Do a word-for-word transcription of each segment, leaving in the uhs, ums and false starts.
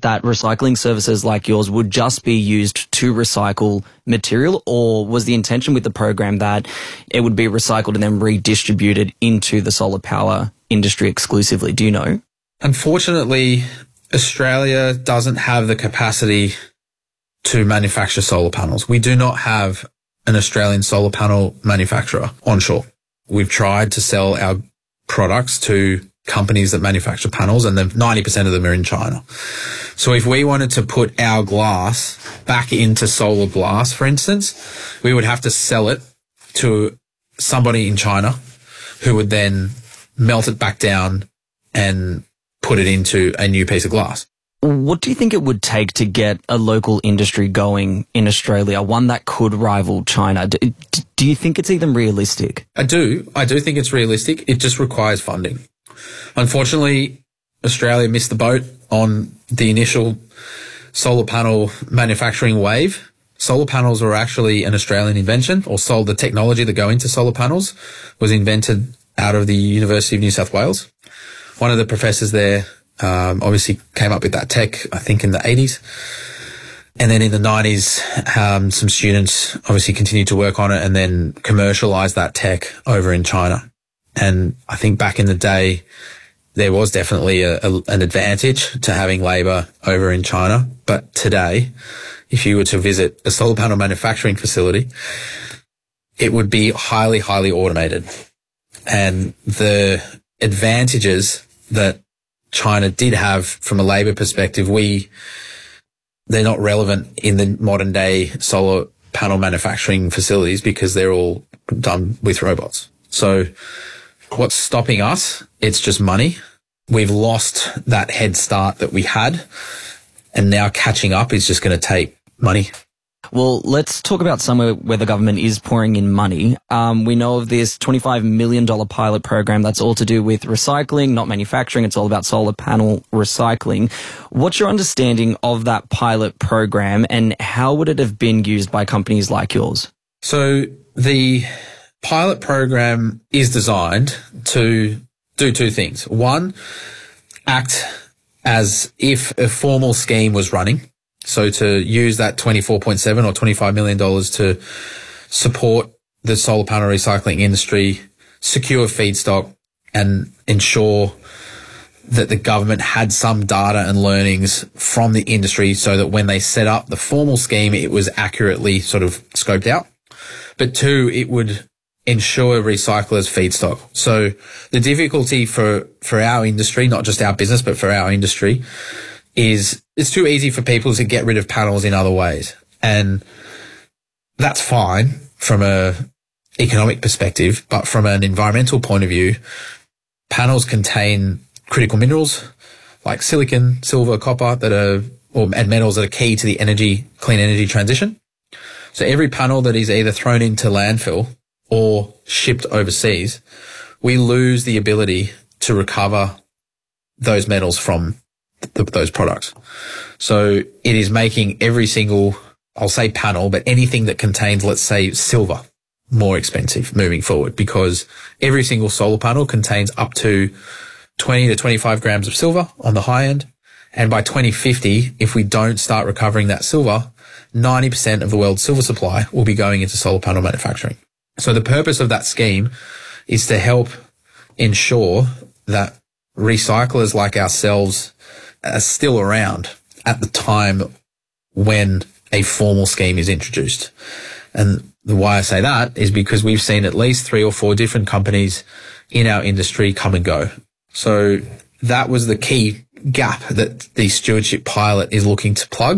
it that recycling services like yours would just be used to recycle material, or was the intention with the program that it would be recycled and then redistributed into the solar power industry exclusively? Do you know? Unfortunately, Australia doesn't have the capacity to manufacture solar panels. We do not have an Australian solar panel manufacturer onshore. We've tried to sell our products to companies that manufacture panels, and then ninety percent of them are in China. So if we wanted to put our glass back into solar glass, for instance, we would have to sell it to somebody in China who would then melt it back down and put it into a new piece of glass. What do you think it would take to get a local industry going in Australia, one that could rival China? Do, do you think it's even realistic? I do. I do think it's realistic. It just requires funding. Unfortunately, Australia missed the boat on the initial solar panel manufacturing wave. Solar panels were actually an Australian invention, or sold the technology that go into solar panels was invented out of the University of New South Wales. One of the professors there Um, obviously came up with that tech, I think, in the eighties. And then in the nineties, um, some students obviously continued to work on it and then commercialized that tech over in China. And I think back in the day, there was definitely a, a, an advantage to having labor over in China. But today, if you were to visit a solar panel manufacturing facility, it would be highly, highly automated. And the advantages that China did have from a labor perspective, we, they're not relevant in the modern day solar panel manufacturing facilities because they're all done with robots. So what's stopping us? It's just money. We've lost that head start that we had, and now catching up is just going to take money. Well, let's talk about somewhere where the government is pouring in money. Um, we know of this twenty-five million dollars pilot program that's all to do with recycling, not manufacturing. It's all about solar panel recycling. What's your understanding of that pilot program, and how would it have been used by companies like yours? So the pilot program is designed to do two things. One, act as if a formal scheme was running. So to use that twenty-four point seven or twenty-five million dollars to support the solar panel recycling industry, secure feedstock, and ensure that the government had some data and learnings from the industry so that when they set up the formal scheme, it was accurately sort of scoped out. But two, it would ensure recyclers feedstock. So the difficulty for, for our industry, not just our business, but for our industry, is it's too easy for people to get rid of panels in other ways. And that's fine from a economic perspective, but from an environmental point of view, panels contain critical minerals like silicon, silver, copper that are, or, and metals that are key to the energy, clean energy transition. So every panel that is either thrown into landfill or shipped overseas, we lose the ability to recover those metals from th- those products. So it is making every single, I'll say panel, but anything that contains, let's say, silver, more expensive moving forward, because every single solar panel contains up to twenty to twenty-five grams of silver on the high end. And by twenty fifty, if we don't start recovering that silver, ninety percent of the world's silver supply will be going into solar panel manufacturing. So the purpose of that scheme is to help ensure that recyclers like ourselves are still around at the time when a formal scheme is introduced. And the why I say that is because we've seen at least three or four different companies in our industry come and go. So that was the key gap that the stewardship pilot is looking to plug,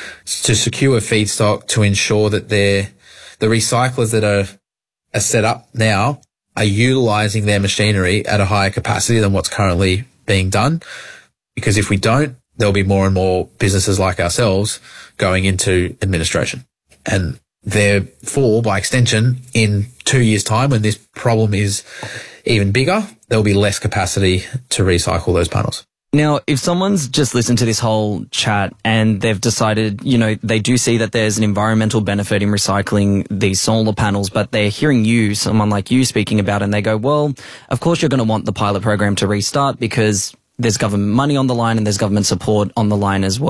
to secure feedstock, to ensure that they're, the recyclers that are, are set up now are utilizing their machinery at a higher capacity than what's currently being done. Because if we don't, there'll be more and more businesses like ourselves going into administration. And therefore, by extension, in two years' time, when this problem is even bigger, there'll be less capacity to recycle those panels. Now, if someone's just listened to this whole chat and they've decided, you know, they do see that there's an environmental benefit in recycling these solar panels, but they're hearing you, someone like you, speaking about it, and they go, well, of course you're going to want the pilot program to restart because there's government money on the line and there's government support on the line as well.